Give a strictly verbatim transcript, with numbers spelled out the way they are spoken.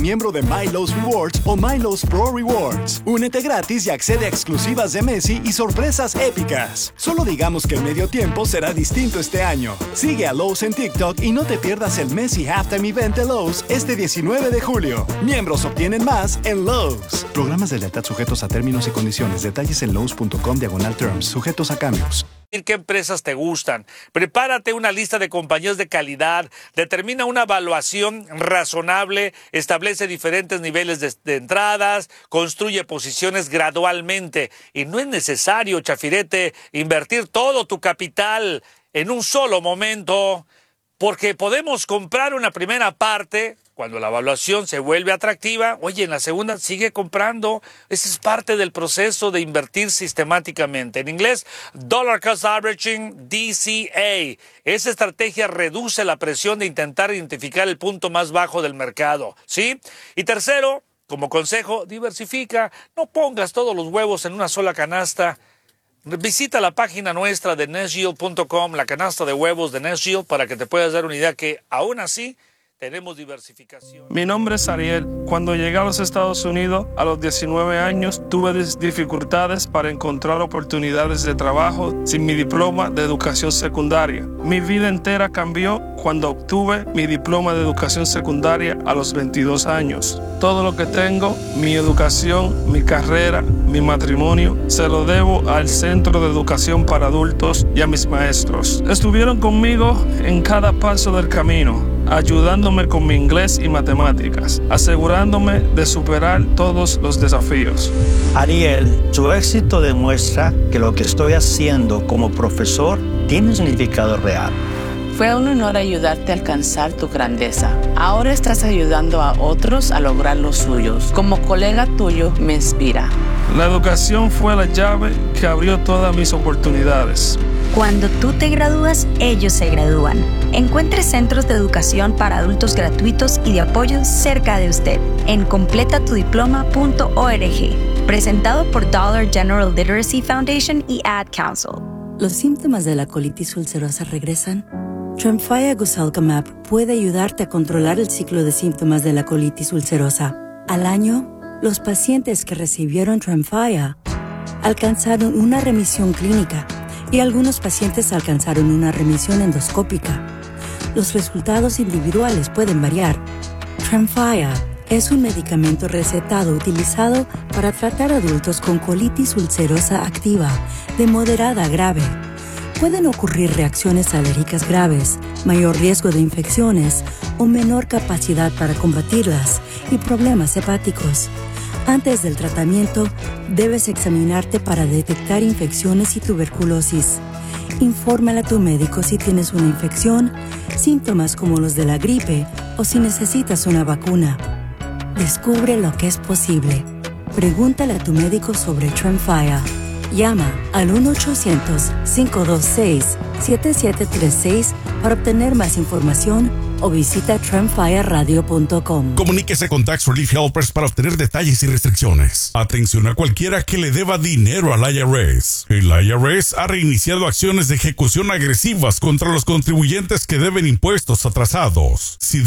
miembro de MyLowe's Rewards o MyLowe's Pro Rewards. Únete gratis y accede a exclusivas de Messi y sorpresas épicas. Solo digamos que el medio tiempo será distinto este año. Sigue a Lowe's en TikTok y no te pierdas el Messi Halftime Event de Lowe's este diecinueve de julio. Miembros obtienen más en Lowe's. Programas de lealtad sujetos a términos y condiciones. Detalles en lowes punto com diagonal terms. Sujetos a cambios. ¿Qué empresas te gustan? Prepárate una lista de compañías de calidad, determina una evaluación razonable, establece diferentes niveles de, de entradas, construye posiciones gradualmente y no es necesario, chafirete, invertir todo tu capital en un solo momento, porque podemos comprar una primera parte. Cuando la evaluación se vuelve atractiva, oye, en la segunda sigue comprando. Ese es parte del proceso de invertir sistemáticamente. En inglés, Dollar Cost Averaging, D C A. Esa estrategia reduce la presión de intentar identificar el punto más bajo del mercado, ¿sí? Y tercero, como consejo, diversifica. No pongas todos los huevos en una sola canasta. Visita la página nuestra de nest yield punto com, la canasta de huevos de Nest Yield, para que te puedas dar una idea que aún así tenemos diversificación. Mi nombre es Ariel. Cuando llegué a los Estados Unidos a los diecinueve años, tuve dificultades para encontrar oportunidades de trabajo sin mi diploma de educación secundaria. Mi vida entera cambió cuando obtuve mi diploma de educación secundaria a los veintidós años. Todo lo que tengo, mi educación, mi carrera, mi matrimonio, se lo debo al Centro de Educación para Adultos y a mis maestros. Estuvieron conmigo en cada paso del camino, ayudándome con mi inglés y matemáticas, asegurándome de superar todos los desafíos. Ariel, su éxito demuestra que lo que estoy haciendo como profesor tiene un significado real. Fue un honor ayudarte a alcanzar tu grandeza. Ahora estás ayudando a otros a lograr los suyos. Como colega tuyo, me inspira. La educación fue la llave que abrió todas mis oportunidades. Cuando tú te gradúas, ellos se gradúan. Encuentre centros de educación para adultos gratuitos y de apoyo cerca de usted en completa tu diploma punto org. Presentado por Dollar General Literacy Foundation y Ad Council. ¿Los síntomas de la colitis ulcerosa regresan? Tremfya Guselkumab puede ayudarte a controlar el ciclo de síntomas de la colitis ulcerosa. Al año, los pacientes que recibieron Tremfya alcanzaron una remisión clínica y algunos pacientes alcanzaron una remisión endoscópica. Los resultados individuales pueden variar. Tremfya es un medicamento recetado utilizado para tratar adultos con colitis ulcerosa activa de moderada a grave. Pueden ocurrir reacciones alérgicas graves, mayor riesgo de infecciones o menor capacidad para combatirlas y problemas hepáticos. Antes del tratamiento, debes examinarte para detectar infecciones y tuberculosis. Infórmale a tu médico si tienes una infección, síntomas como los de la gripe o si necesitas una vacuna. Descubre lo que es posible. Pregúntale a tu médico sobre Tremfya. Llama al uno ochocientos, cinco dos seis, siete siete tres seis para obtener más información o visita tremfya radio punto com. Comuníquese con Tax Relief Helpers para obtener detalles y restricciones. Atención a cualquiera que le deba dinero al I R S. El I R S ha reiniciado acciones de ejecución agresivas contra los contribuyentes que deben impuestos atrasados. Si